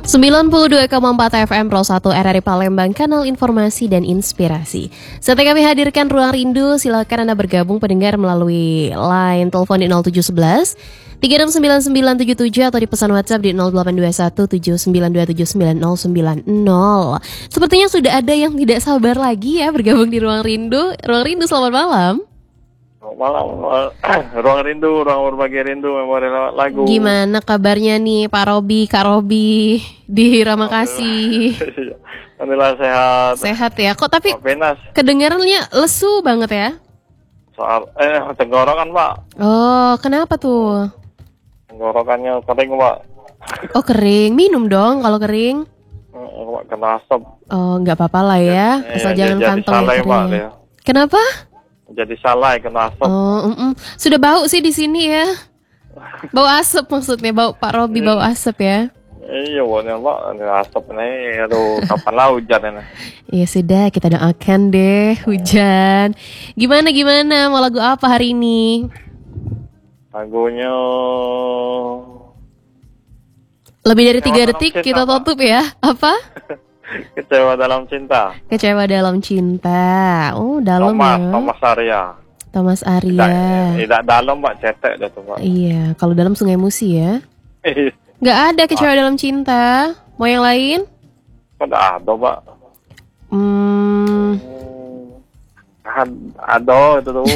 92,4 FM Pro 1 RRI Palembang, kanal informasi dan inspirasi. Setelah kami hadirkan Ruang Rindu, silakan Anda bergabung pendengar melalui line telepon di 0711 369977 atau di pesan WhatsApp di 0821 79279090. Sepertinya sudah ada yang tidak sabar lagi ya bergabung di Ruang Rindu. Ruang Rindu, selamat malam. Malam, ruang rindu, ruang berbagi rindu, memori lagu. Gimana kabarnya nih Pak Robi, Kak Robi di Ramakasih? Alhamdulillah sehat. Sehat ya, kok tapi Penas. kedengarannya lesu banget ya? Soal tenggorokan Pak. Oh, kenapa tuh? Tenggorokannya kering Pak. Oh, kering, minum dong kalau kering. Kena asap. Oh, nggak apa-apa lah ya, asal jangan kantong yang kering. Kenapa? Jadi salah kena asap. Oh, sudah bau sih di sini ya. Bau asap maksudnya, bau Pak Robi bau asap ya. Iya, baunya Pak, asap nih. Aduh, kapan lah hujan ini? Ya sudah, kita doakan deh hujan. Gimana mau lagu apa hari ini? Lagunya Lebih dari 3 detik kita tutup ya. Apa? Kecewa dalam cinta. Kecewa dalam cinta. Oh, dalam ya. Thomas Arya. Thomas Arya. Tidak dalam Pak, cetek dah tuh Pak. Iya, kalau dalam Sungai Musi ya. Nggak ada kecewa dalam cinta. Mau yang lain? Ada Pak. Ada itu tuh.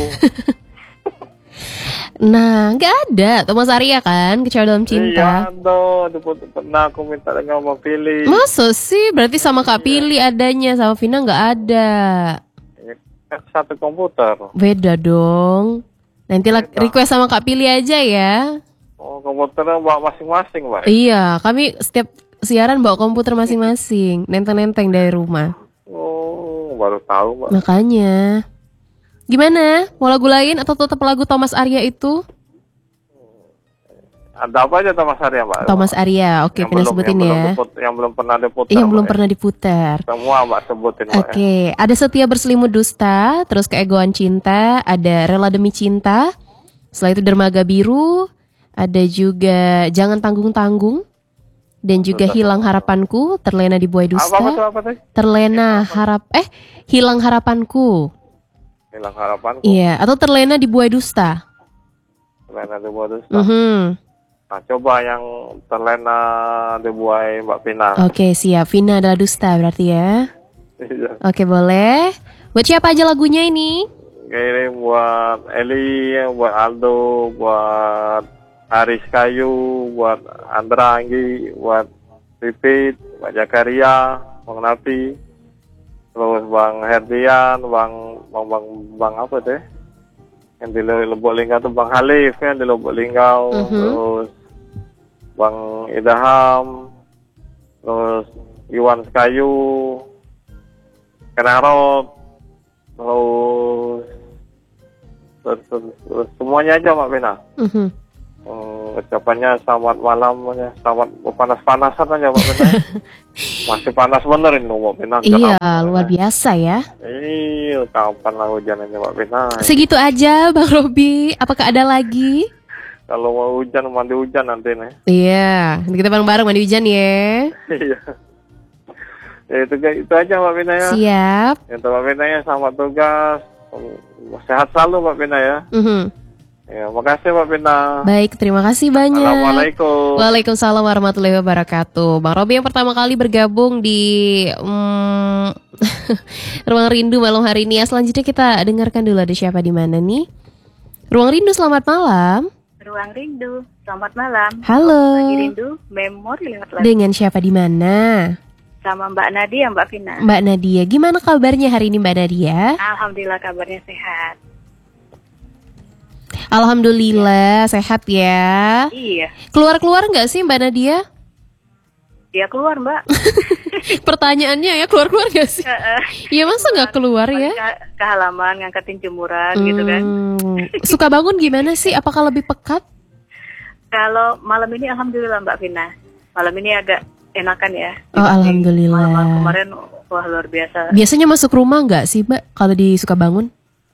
Nah, nggak ada Thomas Arya kan, kecewa dalam cinta. Iya, ada. Pernah aku minta dengan Mbak Pili. Masa sih? Berarti sama Kak Pili adanya, sama Vina nggak ada. Satu komputer. Beda dong. Nanti request sama Kak Pili aja ya. Oh, komputernya bawa masing-masing, Mbak. Iya, kami setiap siaran bawa komputer masing-masing, nenteng-nenteng dari rumah. Oh, baru tahu, Mbak. Makanya. Gimana? Mau lagu lain atau tetap lagu Thomas Arya itu? Ada apa aja Thomas Arya, Mbak? Thomas Arya, oke, Vina sebutin ya. Yang belum pernah diputar. Yang belum pernah diputar. Semua Mbak sebutin, Mbak. Oke, ada Setia Berselimut Dusta, terus Keegoan Cinta, ada Rela Demi Cinta, setelah itu Dermaga Biru, ada juga Jangan Tanggung-Tanggung, dan juga Hilang Harapanku, Terlena di Buai Dusta. Apa tuh? Hilang Harapanku. Hilang Harapanku. Iya, atau Terlena di Buai Dusta. Terlena di Buai Dusta. Nah, coba yang Terlena di Buai Mbak Vina. Oke, siap. Vina adalah dusta berarti ya. Iya. Oke, boleh. Buat siapa aja lagunya ini? Ini buat Eli, buat Aldo, buat Haris Kayu, buat Andra Anggi, buat Pipit, buat Jakaria, Bang Napi, terus Bang Herdian, Bang apa deh? Yang di Lubuk Linggau tuh Bang Halif kan di Lubuk Linggau, terus Bang Idaham, terus Iwan Sekayu, Kenarok, terus semuanya aja Mbak Vina. Ucapannya selamat malam, selamat panas-panasan aja Mbak Vina. Masih panas bener ini Mbak Vina. Iya, luar biasa ya. Iya, kapan lah hujannya Mbak Vina. Segitu aja Bang Robi, apakah ada lagi? Kalau mau hujan, mandi hujan nanti nih. Iya, kita bareng-bareng mandi hujan ya. Iya. Ya, itu aja Mbak Vina ya. Siap. Untuk Mbak Vina ya, selamat tugas. Sehat selalu Mbak Vina ya. Ya, makasih Mbak Vina. Baik, terima kasih banyak. Assalamualaikum. Waalaikumsalam warahmatullahi wabarakatuh. Bang Robi yang pertama kali bergabung di Ruang Rindu malam hari ini ya. Selanjutnya kita dengarkan dulu ada siapa di mana nih. Ruang Rindu, selamat malam. Ruang Rindu, selamat malam. Halo. Lagi rindu, memori lewat lagu. Dengan siapa di mana? Sama Mbak Nadia, Mbak Vina. Mbak Nadia, gimana kabarnya hari ini Mbak Nadia? Alhamdulillah kabarnya sehat. Alhamdulillah sehat ya. Iya. Keluar nggak sih Mbak Nadia? Dia keluar Mbak. Pertanyaannya ya, keluar nggak sih? Iya, masa nggak keluar ya? Ke halaman ngangkatin jemuran gitu kan. Suka bangun gimana sih? Apakah lebih pekat? Kalau malam ini alhamdulillah Mbak Vina. Malam ini agak enakan ya. Oh, alhamdulillah. Malam kemarin wah luar biasa. Biasanya masuk rumah nggak sih Mbak kalau di Sukabangun?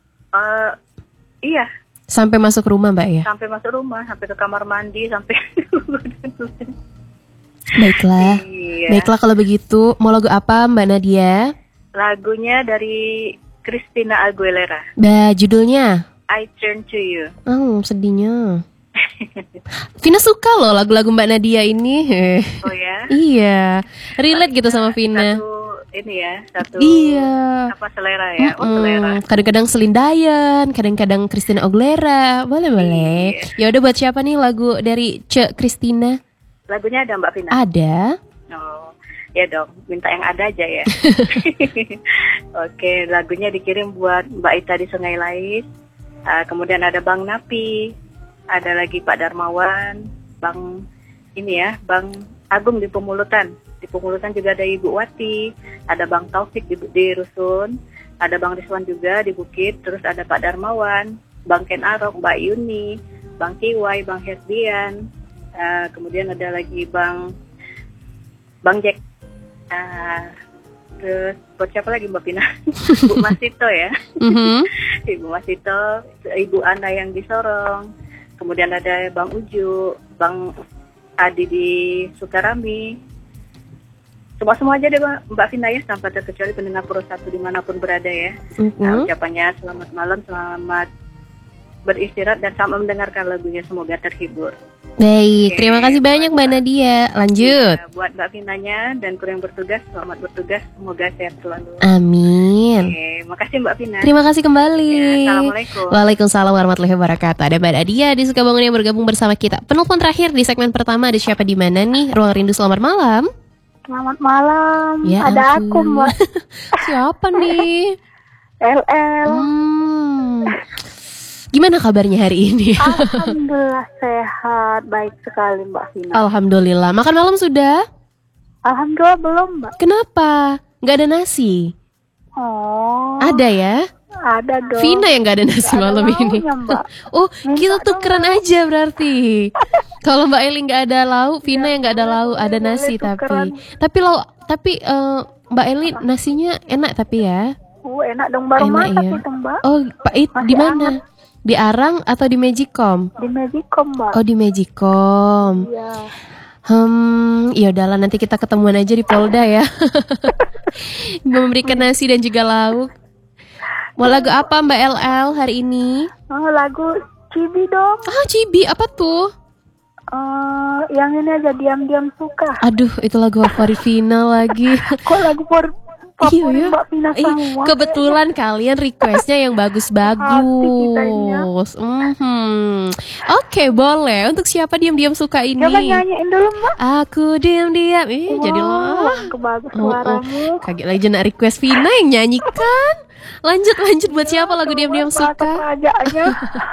Iya. Sampai masuk rumah Mbak ya? Sampai masuk rumah, sampai ke kamar mandi, sampai Baiklah. Iya. ya. Baiklah kalau begitu, mau lagu apa Mbak Nadia? Lagunya dari Christina Aguilera, Judulnya? I Turn to You. Sedihnya. Vina suka loh lagu-lagu Mbak Nadia ini. Oh ya? Iya, relate gitu sama Vina. Satu Iya. apa selera ya? Oh, selera. Kadang-kadang Selindayan, kadang-kadang Christina Aguilera. Boleh. Ya udah, buat siapa nih lagu dari Cek Christina? Lagunya ada Mbak Vina? Ada. Oh, ya dong, minta yang ada aja ya. Oke, lagunya dikirim buat Mbak Ita di Sungai Lais. Kemudian ada Bang Napi, ada lagi Pak Darmawan, Bang Agung di Pemulutan. Di Pemulutan juga ada Ibu Wati, ada Bang Taufik di Rusun, ada Bang Rizwan juga di Bukit, terus ada Pak Darmawan, Bang Ken Arok, Mbak Yuni, Bang Kiwai, Bang Herdian, kemudian ada lagi Bang Jack, terus buat siapa lagi Mbak Pina? Bu Masito ya, Ibu Masito, Ibu Ana yang di Sorong, kemudian ada Bang Uju, Bang Adi di Sukarami. Semua aja deh Mbak Vina ya, tanpa terkecuali pendengar Pro 1 dimanapun berada ya. Ucapannya selamat malam, selamat beristirahat, dan selamat mendengarkan lagunya, semoga terhibur. Baik, terima kasih banyak Mbak Nadia. Lanjut. Ya, buat Mbak Vinanya dan kru yang bertugas, selamat bertugas, semoga sehat selalu. Amin. Makasih Mbak Vina. Terima kasih kembali. Ya, Assalamualaikum. Waalaikumsalam warahmatullahi wabarakatuh. Ada Mbak Nadia di Sukabumi yang bergabung bersama kita. Penelpon terakhir di segmen pertama, ada siapa di mana nih? Ruang Rindu, selamat malam. Selamat malam. Ya, ada ampun. aku Mbak. Siapa nih? LL. Gimana kabarnya hari ini? Alhamdulillah sehat, baik sekali Mbak Vina. Alhamdulillah. Makan malam sudah? Alhamdulillah belum Mbak. Kenapa? Gak ada nasi? Oh. Ada ya? Ada dong. Vina yang gak ada nasi malam ini. Mbak. Oh, Minta kita dong, tukeran aja berarti. Kalau Mbak Eli gak ada lauk, Vina yang gak ada lauk, ada nasi tukeran. tapi Mbak Eli nasinya enak tapi ya. Enak dong, baru Enak masak ya. itu Mbak. Oh, Pak It Masih di mana? hangat. Di Arang atau di Magicom? Di Magicom Mbak. Oh, di Magicom. Iya. Ya udahlah, nanti kita ketemuan aja di Polda ya. Memberikan nasi dan juga lauk. Mau lagu apa Mbak LL hari ini? Lagu Cibi dong. Cibi, apa tuh? Yang ini aja, diam-diam suka. Aduh, itu lagu favorit Vina lagi. Kok lagu favorit Mbak Vina semua? Kebetulan kalian requestnya yang bagus-bagus. Oke, boleh. Untuk siapa diam-diam suka ini? Coba nyanyiin dulu Mbak. Aku diam-diam. Jadi lo. Kebagus suaramu. Kaget lagi nak request Vina yang nyanyikan. Lanjut buat siapa lagu diam-diam suka? Rajaannya.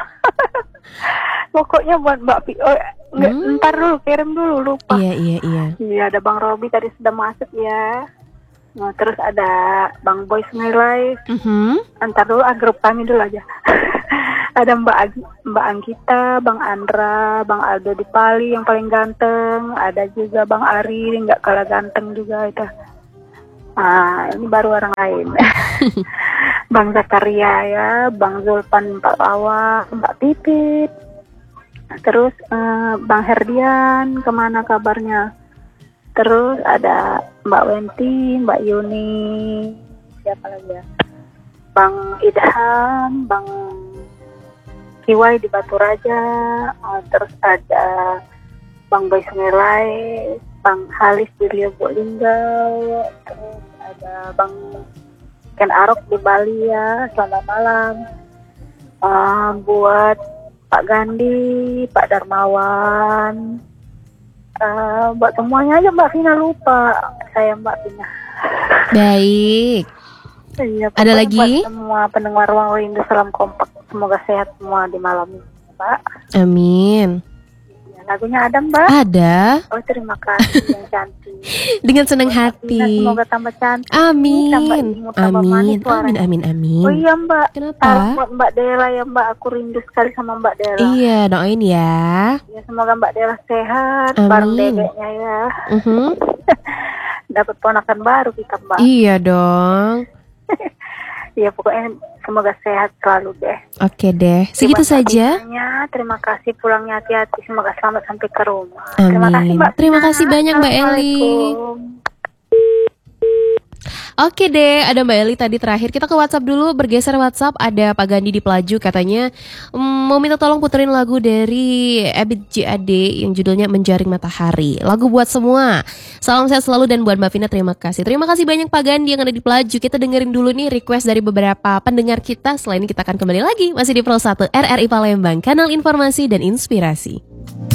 Pokoknya buat Mbak Pi. Ntar dulu, kirim dulu, lupa. Iya. Iya, ada Bang Robi tadi sudah masuk ya. Nah, terus ada Bang Boy Sungai. Ntar dulu, grup kami dulu aja. Ada Mbak Anggita, Bang Andra, Bang Aldo di Pali yang paling ganteng. Ada juga Bang Ari, nggak kalah ganteng juga itu. Ini baru orang lain. Bang Zakaria ya, Bang Zulpan Pak Lawa, Mbak Pipit. Terus Bang Herdian, kemana kabarnya? Terus ada Mbak Wenti, Mbak Yuni, siapa lagi ya? Bang Idham, Bang Kiwai di Batu Raja, terus ada Bang Boy Sungai, Bang Halis di Rio Linggau, terus ada Bang Ken Arok di Bali ya, selamat malam. Buat Pak Gandhi, Pak Darmawan, buat semuanya aja Mbak Vina, lupa saya Mbak Vina. Baik. Iya, ada lagi? Buat semua pendengar Ruang Rindu, salam kompak, semoga sehat semua di malam ini Mbak. Amin. Lagunya ada Mbak? Ada. Oh, terima kasih yang cantik. Dengan senang hati. Semoga tambah cantik. Amin. Tambah imut, tambah manis suaranya. Amin. Oh iya Mbak. Kenapa? Buat Mbak Dela ya Mbak, aku rindu sekali sama Mbak Dela. Iya, doain ya. Ya, semoga Mbak Dela sehat, Amin. bareng dedeknya ya. Dapat ponakan baru kita Mbak. Iya dong. Ya pokoknya semoga sehat selalu deh. Oke deh, segitu saja. Terima kasih, pulangnya hati-hati, semoga selamat sampai ke rumah. Amin. Terima kasih Mbak. Terima kasih banyak Mbak Eli. Assalamualaikum. Oke deh, ada Mbak Eli tadi terakhir. Kita ke WhatsApp dulu, bergeser WhatsApp. Ada Pak Gandhi di Pelaju katanya mau minta tolong puterin lagu dari Ebit JAD yang judulnya Menjaring Matahari. Lagu buat semua. Salam sehat selalu dan buat Mbak Vina terima kasih. Terima kasih banyak Pak Gandhi yang ada di Pelaju. Kita dengerin dulu nih request dari beberapa pendengar kita. Setelah ini kita akan kembali lagi masih di Pro 1 RRI Palembang, kanal informasi dan inspirasi.